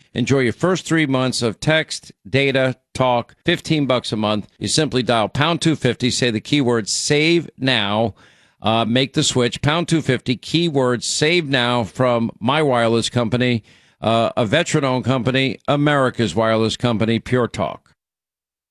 Enjoy your first 3 months of text, data, talk, $15 a month. You simply dial pound 250, say the keyword save now, make the switch, pound 250, keyword save now from my wireless company, a veteran-owned company, America's wireless company, Pure Talk.